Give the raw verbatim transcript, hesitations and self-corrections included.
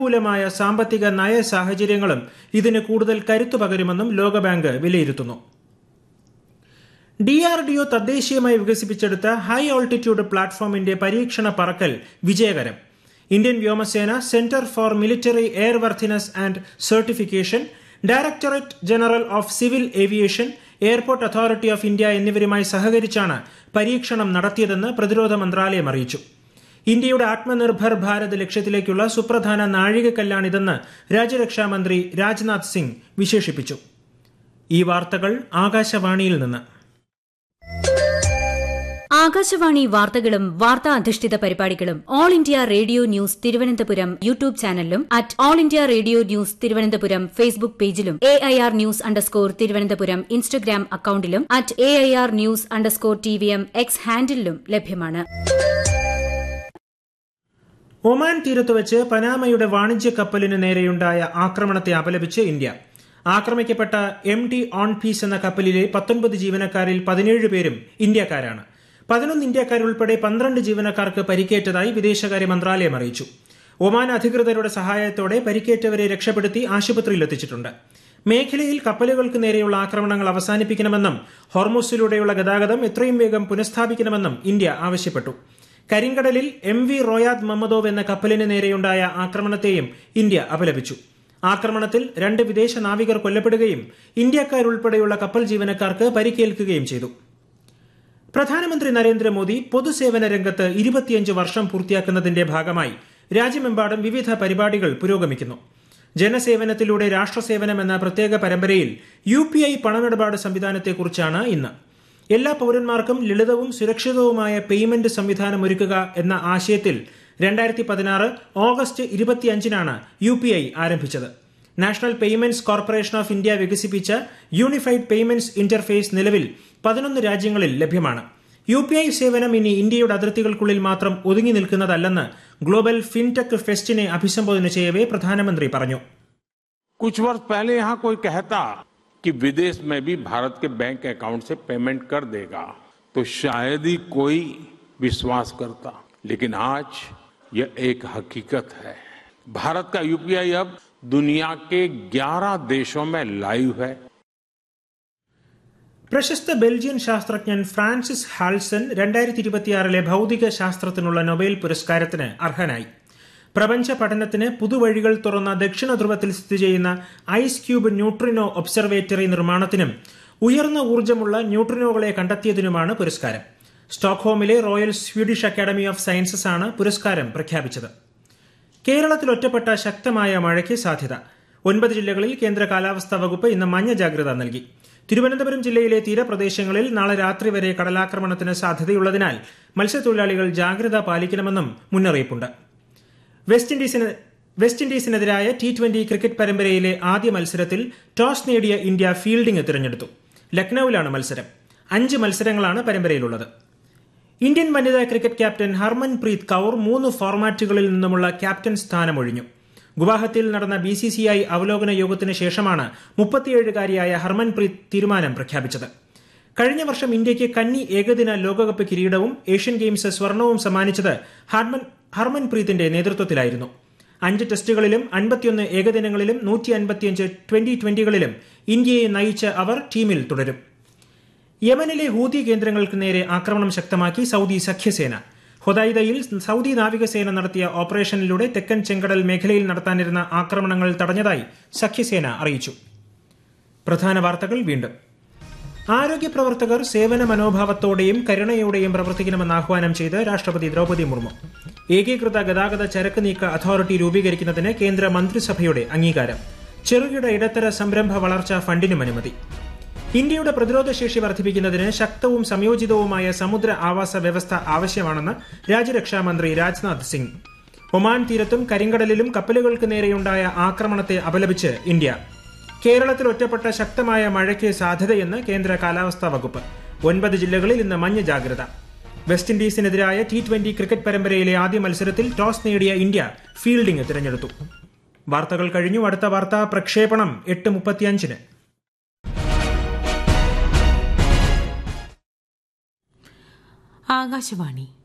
അനുകൂലമായ സാമ്പത്തിക നയ സാഹചര്യങ്ങളും ഇതിന് കൂടുതൽ കരുത്തു പകരുമെന്നും ലോകബാങ്ക് വിലയിരുത്തുന്നു. ഡി ആർ ഡി ഒ തദ്ദേശീയമായി വികസിപ്പിച്ചെടുത്ത ഹൈ ഓൾട്ടിറ്റ്യൂഡ് പ്ലാറ്റ്ഫോമിന്റെ പരീക്ഷണ പറക്കൽ വിജയകരം. ഇന്ത്യൻ വ്യോമസേന, centre for military എയർവർത്തിനെസ് and certification, directorate general of civil aviation, airport authority of India എന്നിവരുമായി സഹകരിച്ചാണ് പരീക്ഷണം നടത്തിയതെന്ന് പ്രതിരോധ മന്ത്രാലയം അറിയിച്ചു. ഇന്ത്യയുടെ ആത്മനിർഭർ ഭാരത് ലക്ഷ്യത്തിലേക്കുള്ള സുപ്രധാന നാഴികക്കല്ലാണിതെന്ന് രാജ്യരക്ഷാമന്ത്രി രാജ്നാഥ് സിംഗ് വിശേഷിപ്പിച്ചു. ഈ വാർത്തകൾ ആകാശവാണിയിൽ നിന്ന്. ആകാശവാണി വാർത്തകളും വാർത്താ അധിഷ്ഠിത പരിപാടികളും all India radio news Thiruvananthapuram YouTube ചാനലിലും at all India radio news Thiruvananthapuram Facebook പേജിലും A I R news underscore Thiruvananthapuram Instagram അക്കൌണ്ടിലും at A I R news underscore T V M X ഹാൻഡിലും ലഭ്യമാണ്. ഒമാൻ തീരത്തുവച്ച് പനാമയുടെ വാണിജ്യ കപ്പലിന് നേരെയുണ്ടായ ആക്രമണത്തെ അപലപിച്ച് ഇന്ത്യ. ആക്രമിക്കപ്പെട്ട എം ടി ഓൺ പീസ് എന്ന കപ്പലിലെ പത്തൊൻപത് ജീവനക്കാരിൽ പതിനേഴ് പേരും ഇന്ത്യക്കാരാണ്. പതിനൊന്ന് ഇന്ത്യക്കാരുൾപ്പെടെ പന്ത്രണ്ട് ജീവനക്കാർക്ക് പരിക്കേറ്റതായി വിദേശകാര്യ മന്ത്രാലയം അറിയിച്ചു. ഒമാൻ അധികൃതരുടെ സഹായത്തോടെ പരിക്കേറ്റവരെ രക്ഷപ്പെടുത്തി ആശുപത്രിയിലെത്തിച്ചിട്ടുണ്ട്. മേഖലയിൽ കപ്പലുകൾക്ക് നേരെയുള്ള ആക്രമണങ്ങൾ അവസാനിപ്പിക്കണമെന്നും ഹോർമുസിലൂടെയുള്ള ഗതാഗതം എത്രയും വേഗം പുനഃസ്ഥാപിക്കണമെന്നും ഇന്ത്യ ആവശ്യപ്പെട്ടു. കരിങ്കടലിൽ എം വി റോയാദ് മമ്മദോവ് എന്ന കപ്പലിന് നേരെയുണ്ടായ ആക്രമണത്തെയും ഇന്ത്യ അപലപിച്ചു. ആക്രമണത്തിൽ രണ്ട് വിദേശ നാവികർ കൊല്ലപ്പെടുകയും ഇന്ത്യക്കാരുൾപ്പെടെയുള്ള കപ്പൽ ജീവനക്കാർക്ക് പരിക്കേൽക്കുകയും ചെയ്തു. പ്രധാനമന്ത്രി നരേന്ദ്രമോദി പൊതുസേവന രംഗത്ത് ഇരുപത്തിയഞ്ച് വർഷം പൂർത്തിയാക്കുന്നതിന്റെ ഭാഗമായി രാജ്യമെമ്പാടും വിവിധ പരിപാടികൾ പുരോഗമിക്കുന്നു. ജനസേവനത്തിലൂടെ രാഷ്ട്രസേവനം എന്ന പ്രത്യേക പരമ്പരയിൽ യു പി ഐ പണമിടപാട് സംവിധാനത്തെക്കുറിച്ചാണ് ഇന്ന്. എല്ലാ പൌരന്മാർക്കും ലളിതവും സുരക്ഷിതവുമായ പേയ്മെന്റ് സംവിധാനം ഒരുക്കുക എന്ന ആശയത്തിൽ രണ്ടായിരത്തി പതിനാറ് ഓഗസ്റ്റ് ഇരുപത്തിയഞ്ചിനാണ് യു പി ഐ ആരംഭിച്ചത്. National payments corporation of India വികസിപ്പിച്ച യൂണിഫൈഡ് പേയ്മെന്റ്സ് ഇന്റർഫേസ് നിലവിൽ പതിനൊന്ന് രാജ്യങ്ങളിൽ ലഭ്യമാണ്. യു പി ഐ സേവനം ഇനി ഇന്ത്യയുടെ അതിർത്തികൾക്കുള്ളിൽ മാത്രം ഒതുങ്ങി നിൽക്കുന്നതല്ലെന്ന് ഗ്ലോബൽ ഫിൻടെക് ഫെസ്റ്റിനെ അഭിസംബോധന ചെയ്യവേ പ്രധാനമന്ത്രി പറഞ്ഞു. कुछ वर्ष पहले यहाँ कोई कहता कि विदेश में भी भारत के बैंक अकाउंट से पेमेंट कर देगा तो शायद ही कोई विश्वास करता, लेकिन आज यह एक हकीकत है. भारत का यू पी आई अब दुनिया के ग्यारह देशों में लाइव है. പ്രശസ്ത ബെൽജിയൻ ശാസ്ത്രജ്ഞൻ ഫ്രാൻസിസ് ഹാൾസൺ രണ്ടായിരത്തി ഇരുപത്തിയാറിലെ ഭൌതിക ശാസ്ത്രത്തിനുള്ള നൊബേൽ പുരസ്കാരത്തിന് അർഹനായി. പ്രപഞ്ച പഠനത്തിന് പുതുവഴികൾ തുറന്ന ദക്ഷിണ ധ്രുവത്തിൽ സ്ഥിതി ചെയ്യുന്ന ഐസ് ക്യൂബ് ന്യൂട്രിനോ ഒബ്സർവേറ്ററി നിർമ്മാണത്തിനും ഉയർന്ന ഊർജ്ജമുള്ള ന്യൂട്രിനോകളെ കണ്ടെത്തിയതിനുമാണ് പുരസ്കാരം. സ്റ്റോക്ക്ഹോമിലെ royal Swedish academy of sciences ആണ് പുരസ്കാരം പ്രഖ്യാപിച്ചത്. കേരളത്തിൽ ഒറ്റപ്പെട്ട ശക്തമായ മഴയ്ക്ക് സാധ്യത. ഒൻപത് ജില്ലകളിൽ കേന്ദ്ര കാലാവസ്ഥാ വകുപ്പ് ഇന്ന് മഞ്ഞ ജാഗ്രത നൽകി. തിരുവനന്തപുരം ജില്ലയിലെ തീരപ്രദേശങ്ങളിൽ നാളെ രാത്രി വരെ കടലാക്രമണത്തിന് സാധ്യതയുള്ളതിനാൽ മത്സ്യത്തൊഴിലാളികൾ ജാഗ്രത പാലിക്കണമെന്നും മുന്നറിയിപ്പുണ്ട്. West ഇൻഡീസിന് west ഇൻഡീസിനെതിരായ T twenty cricket പരമ്പരയിലെ ആദ്യ മത്സരത്തിൽ ടോസ് നേടിയ ഇന്ത്യ ഫീൽഡിംഗ് തിരഞ്ഞെടുത്തു. ലക്നൌവിലാണ് മത്സരം. അഞ്ച് മത്സരങ്ങളാണ് പരമ്പരയിലുള്ളത്. ഇന്ത്യൻ വനിതാ ക്രിക്കറ്റ് ക്യാപ്റ്റൻ ഹർമൻപ്രീത് കൌർ മൂന്ന് ഫോർമാറ്റുകളിൽ നിന്നുമുള്ള ക്യാപ്റ്റൻ സ്ഥാനമൊഴിഞ്ഞു. ഗുവാഹത്തിയിൽ നടന്ന ബി സി സി ഐ അവലോകന യോഗത്തിന് ശേഷമാണ് മുപ്പത്തിയേഴുകാരിയായ ഹർമൻപ്രീത് തീരുമാനം പ്രഖ്യാപിച്ചത്. കഴിഞ്ഞ വർഷം ഇന്ത്യയ്ക്ക് കന്നി ഏകദിന ലോകകപ്പ് കിരീടവും ഏഷ്യൻ ഗെയിംസ് സ്വർണവും സമ്മാനിച്ചത് ഹർമൻ ഹർമൻപ്രീത്തിന്റെ നേതൃത്വത്തിലായിരുന്നു. അഞ്ച് ടെസ്റ്റുകളിലും അൻപത്തിയൊന്ന് ഏകദിനങ്ങളിലും നൂറ്റി അൻപത്തിയഞ്ച് ട്വന്റി ട്വന്റികളിലും ഇന്ത്യയെ നയിച്ച അവർ ടീമിൽ തുടരും. യമനിലെ ഹൂതി കേന്ദ്രങ്ങൾക്ക് നേരെ ആക്രമണം ശക്തമാക്കി സൌദി സഖ്യസേന. ഹൊദൈദയിൽ സൌദി നാവികസേന നടത്തിയ ഓപ്പറേഷനിലൂടെ തെക്കൻ ചെങ്കടൽ മേഖലയിൽ നടത്താനിരുന്ന ആക്രമണങ്ങൾ തടഞ്ഞതായി സഖ്യസേന അറിയിച്ചു. പ്രധാന വാർത്തകൾ വീണ്ടും. ആരോഗ്യ പ്രവർത്തകർ സേവന മനോഭാവത്തോടെയും കരുണയോടെയും പ്രവർത്തിക്കണമെന്ന് ആഹ്വാനം ചെയ്ത് രാഷ്ട്രപതി ദ്രൌപദി മുർമു. ഏകീകൃത ഗതാഗത ചരക്ക് നീക്ക അതോറിറ്റി രൂപീകരിക്കുന്നതിന് കേന്ദ്ര മന്ത്രിസഭയുടെ അംഗീകാരം. ചെറുകിട ഇടത്തര സംരംഭ വളർച്ചാ ഫണ്ടിനും അനുമതി. ഇന്ത്യയുടെ പ്രതിരോധശേഷി വർദ്ധിപ്പിക്കുന്നതിന് ശക്തവും സംയോജിതവുമായ സമുദ്ര ആവാസ വ്യവസ്ഥ ആവശ്യമാണെന്ന് രാജ്യരക്ഷാമന്ത്രി രാജ്നാഥ് സിംഗ്. ഒമാൻ തീരത്തും കരിങ്കടലിലും കപ്പലുകൾക്ക് നേരെയുണ്ടായ ആക്രമണത്തെ അപലപിച്ച് ഇന്ത്യ. കേരളത്തിൽ ഒറ്റപ്പെട്ട ശക്തമായ മഴയ്ക്ക് സാധ്യതയെന്ന് കേന്ദ്ര കാലാവസ്ഥാ വകുപ്പ്. ഒൻപത് ജില്ലകളിൽ ഇന്ന് മഞ്ഞ ജാഗ്രത. വെസ്റ്റ് ഇൻഡീസിനെതിരായ ടി ട്വന്റി ക്രിക്കറ്റ് പരമ്പരയിലെ ആദ്യ മത്സരത്തിൽ ടോസ് നേടിയ ഇന്ത്യ ഫീൽഡിംഗ് തിരഞ്ഞെടുത്തു. വാർത്തകൾ കഴിഞ്ഞു. അടുത്ത വാർത്താ പ്രക്ഷേപണം എട്ട് മുപ്പത്തിയഞ്ചിന്. ആകാശവാണി